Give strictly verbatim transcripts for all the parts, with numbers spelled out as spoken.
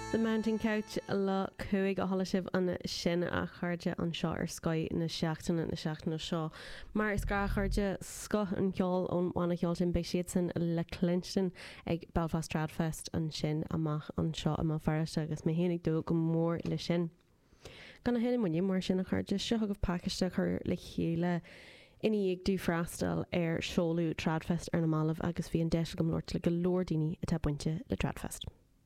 The Mountain Couch le chuig a thola sibh an sin a chuirde an seo ar Sky na seachtainna na seachtainna seo. Mar is gra chuirde sco an ceol ón bhaina ceoltain beidh siad san le Clinston ag Belfast Tradfest an sin amach an seo am feariste agus mé héananig dó go mór le sin. Gan na héana muine mar sin a chuirde seo go paciiste chur le chéile Iní ag dú freastal ar seolú Tradfest ar na Málamh agus bhí an deis go mlórt le go leor daoine atá buinte le Tradfest.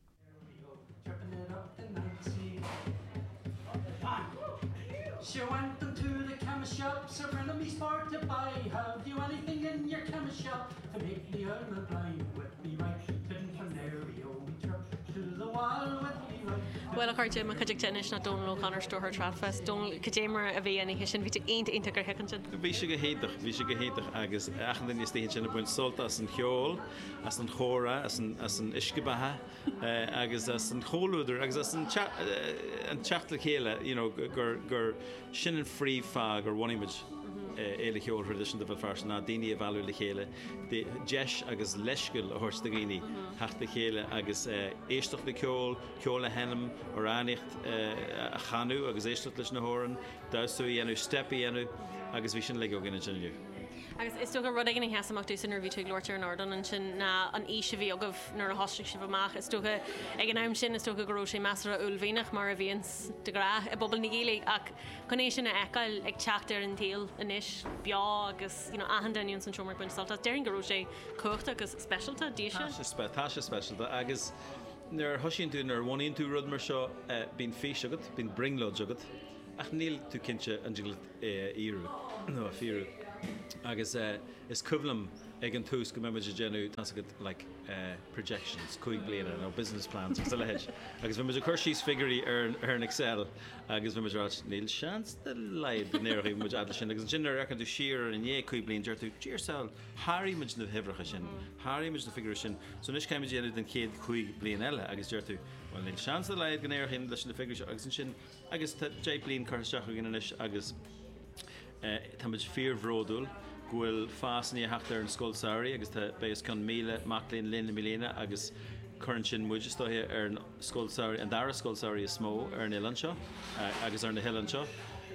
She went into the chemist shop, so friend of me sport to buy. Have you anything in your chemist shop to make me earn a blind with me right? Didn't Canario we truck to the wall with me right? Well, a card ma cadig tennis na don lo Connor store Tradfest don cadémer a bhí any hin ví ein integra hekan. Bhí sé go héadach, bhí sé go héadach agus achan den is stéin sin buin solta as an cheol, as an chora, as an as an iscebatha, agus as an choúidir, agus as an chat an chatla chéile, you know, gur gur sin an free fag or one image. Éile cheol tradition de farsa na daine a bhú le chéile de jeis agus leiscail a thuirsta gaoine hecht le chéile agus éisteach le ceol ceol a henam ar anicht a chanú agus éisteach leis na hóran daú dhéanú stepi dhéanú agus bhí sin le go gine sinniu. Agus is tóga rud agin heasamach dú sin ví tú glóirtear an ordan an sin na an íse bhí agah nar a hostric si bhach is tóga ag an aim sin is tóga goró sé measara úlhínach mar a bhíons de gra a bobbal na gílaigh ach chunééis sin na eáil ag teachtar an taal inis beá agus ahan daún san tromar buin salta deirn goró sé coachta agus specialta díise? Tá sé specialta agus nar thoisiín tú nar bhaíonn tú rud mar seo bín fís agad, bín bringlóid agad ach níl tú cinse an íru nó a fíru. Agus uh, is cumlam ag an tús go meimeid genú tá like uh, projections, chuig bliana nó business plans agus lehéid. Agus bhí meidir chuirsís figurí ar ar an Excel agus bhí meidir níl seans de leid néirí muid adla sin agus an sin ar tú siar an é chuig blion deir tú tíirsáil háirí muid na hebrecha sin, háirí muid na figurí sin, so níos caiimiid déanú den céad chuig blion eile agus deir tú bhil níl seans de leid go néirchin leis na figurí agus an sin agus tá dé blion chuirteach gine agus tá muid fíor bhródúil Gwyl fásní a heachtar an scolsáirí agus tá béis chun míle maclín lin milína agus chuann sin muid istóthe ar an scolsáirí an dara scolsáirí is smó ar an Ilan seo agus ar na Hillan seo.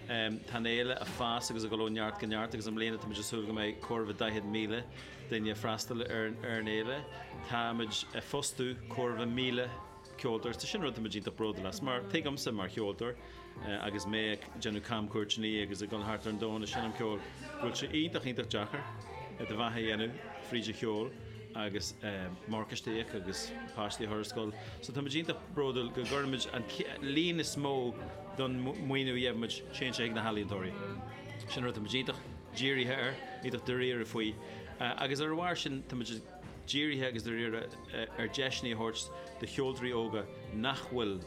Tá éile a fás agus a golóneart ganneart agus am léana tá muid súil go méid corbh daichead míle daine freastal ar ar an éile. Tá muid fostú corbh míle ceoltar tá sin rud a muid bróda las mar tem sa mar cheoltar agus mé genú camcuirtní agus a gan hart an dóna sin am ceol bhfuil sé ionintach ionintach deachar a do bhathe dhéanú fríide cheol agus marcastéach agus páistí thorascoil. So tá muid bródal go gurmid an líon is mó don muoinú dhéhmuid sé ag na halíontóirí. Sin rud a muid díirithe ar ítach de réir a faoi agus ar bhhair sin tá muid díirithe agus de réir ar deisní hort de cheoldraí óga nachhfuil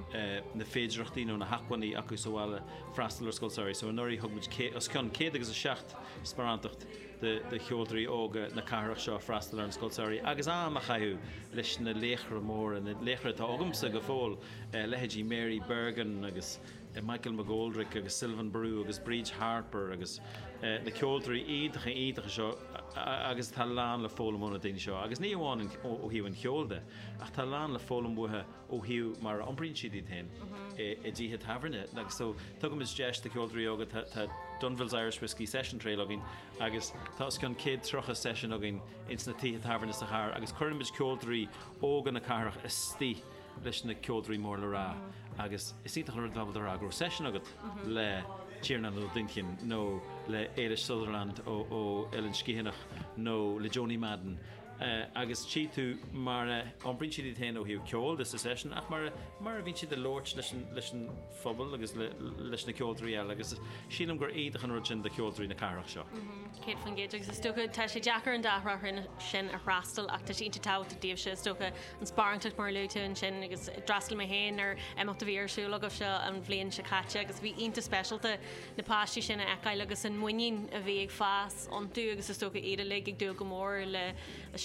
na féidirachtaí nó na hacuaní acu sáile freastal ar scolsáirí, so an nóirí thugmuid os chun céad agus a seacht sparantacht de cheoldraí óga na carach seo freastal ar an scolsáirí agus am a chaithú leis na léchra mór an léchra tá agamsa go fóil lehéidí Mary Bergen agus Michael McGoldrick agus Sylvan Brew agus Bridge Harper agus na ceoldraí iontacha iontacha seo agus tá lán le fólam óna daine seo agus ní amháin ó hiú an cheolda ach tá lán le fólam buthe ó hiú mar anbríonn siad í tain i ddíthe taverne agus so tugam is deis de ceoldraí óga tá Dunville's Irish Whiskey Session Trail agin agus tá gon céad trocha session agin ins na títhe taverne sa char agus chuirm is ceoldraí óga na carach is tí leis na ceoldraí mór le rá agus is ítach an rud ar agro session agat le Tiernan ó Dinkin nó le Eilish Sutherland ó ó Ellen Scihanach nó le Joni Madden Uh, agus tí tú mar an brin siad tain ó hiú ceol de session ach mar mar a bhín siad de Lord leis leis an phobal agus leis na ceoldraí eile agus sílam gur éadach an rud sin de ceoldraí na carach seo. Céad fan géid agus is stocha tá sé deachar an dahrathrin sin a freastal ach tá sí inte tá a díobh se stocha an spáintach mar leúin sin agus drastal me héin ar éachta bhí arsúla go se an bblion se caite agus bhí ionta specialta na páistí sin a eáil agus an muín a bhí ag fás an tú agus is stocha éidir le ag dú go mór le leis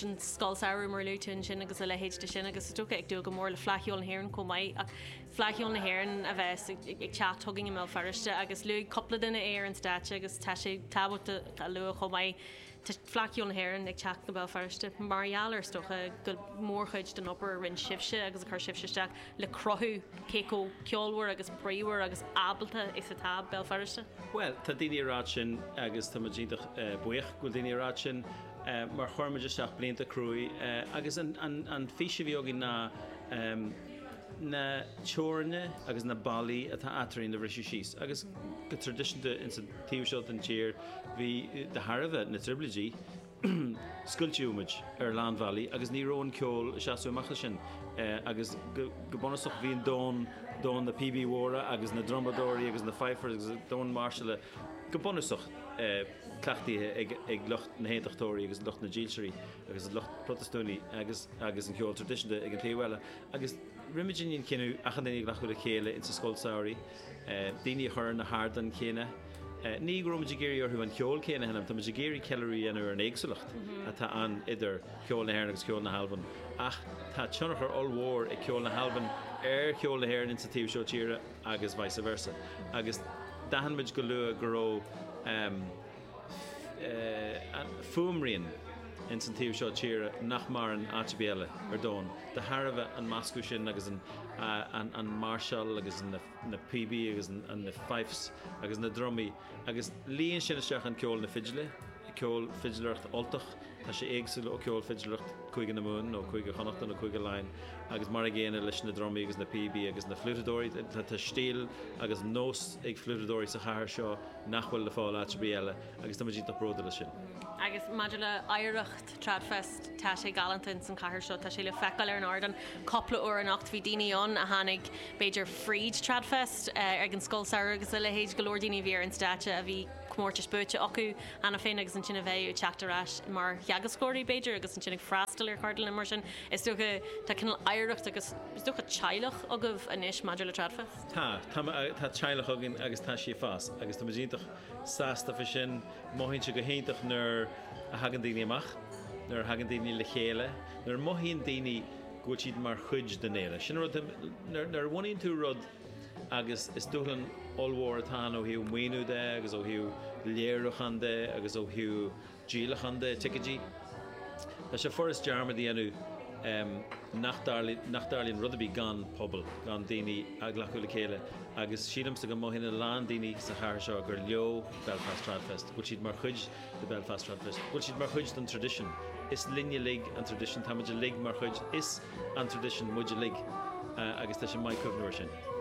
an scáil saoir mar luúin sin agus a lehéid de sin agus tucha ag dú go mór le flaiciúil na hhéann com maiid ach flaiciúil na hhéann a bheits ag teach tugging mé feriste agus lu coppla duine éar an státe agus tá sé tabbalta a lu com maiid flaiciúil na hhéann ag teach go beh feriste marall ar stocha go mór chuid den op rinn sibse agus a chu sibseisteach le crothú céó ceolhar agus bríhar agus ábalta is a tab bell feriste. Well, tá daoine rá sin agus tá ddíach buoch go daoine rá sin mar chuirmaidir seach blianta cruúi agus an físe bhíogi ná na teorne agus na bailí atá atraín na bhrisú síos agus go tradiisianta in sa tíomhseolt an tíir bhí de Harbheith na triblaidí scultiúid ar Land Valley agus ní róin ceol seaú amachcha sin agus go bonach bhíon dón dón na P B Wara agus na Drombadóí agus na Pfeiffer agus dón Marshall go bonach clachtaíthe ag ag lucht na héintachtóirí agus lucht na díalseirí agus lucht protestúní agus agus an ceol tradiisianta ag an taobhile agus rimeidirn cinú achan daoine lechuil a chéile in sa scóil saoirí daoine chur na hádan chéine ní gromuidir géirí orthú an ceol chéine henam tá muidir géirí ceirí anú ar an éagsúlacht atá an idir ceol na hhéann agus ceol na halban ach tá tionachar allmhór ag ceol na halban ar ceol na hhéann in sa tíomh seo tíre agus vice versa agus dahanmuid go lua go ró fuamraíonn in san tíomh seo tíre nach mar an áitibeile ar dón de Harbheith an mascú sin agus an an an Marshall agus na na P B agus an na Fifes agus na Drumí agus líon sin isteach an ceol na fidile ceol fidleireacht oltach tá sé éagsúil ó ceol fidleireacht chuige na mún ó chuige chonachtain ó chuige lein agus mar géana leis na Drumí agus na P B agus na flutadóirí tá stíl agus nós ag flutadóirí sa chair seo nachhfuil le fáil áitibeile agus tá dtí bróda lei sin. Agus maidir le éireacht Tradfest tá sé galantain san caiir seo tá sé le feicáil ar an ardan coppla uair an nacht bhí daineón a tháinig beidir Freed Tradfest ag an scóil saoir agus le héad golóir daoine bhí ar an státe a bhí cummórte spúte acu anna féin agus an sinna bheith teachtarráis mar cheagascóirí beidir agus an sinna freastal ar cardal mar sin is dúcha tá cinál éireacht agus is dúcha teilech agah inis maidir le Tradfest. Tá tá teilech agin agus tá sé fás agus tá díntaach sásta fa sin maithinte go héintach nar a hagan daoine amach nar hagan daoine le chéile nar maithíonn daoine go siad mar chuid den éile sin nar bhaíonn tú rud agus is dúlan allmhór atá ó hiú muoinú de agus ó hiú léirúchan de agus ó hiú díalachan de tuicetí Tá sé forras dearma dhéanú nachdarlíonn rudabí gan pobl gan daoine aglachu le chéile agus siadam sa go maithína lán daoine sa chair seo gur leo Belfast Tradfest bhfuil siad mar chuid de Belfast Tradfest bhfuil siad mar chuid an tradition is linne lig an tradition táidir lig mar chuid is an tradition muidir lig agus tá sé maithcumhnúir sin.